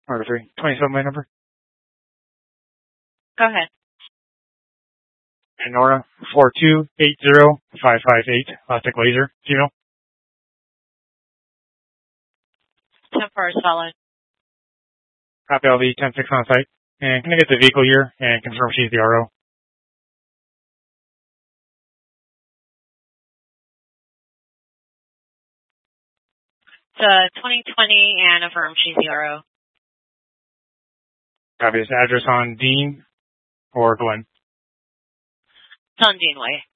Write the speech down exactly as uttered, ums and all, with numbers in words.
Order three. twenty-seven by number. Go ahead. And Nora, four two eight zero five five eight, Elastic Laser, do you know? ten four is solid. Copy L V, ten six on site. And can I get the vehicle here and confirm she's the R O? It's a twenty twenty and affirm she's the R O. Copy this address on Dean or Glen? It's on Dean Way.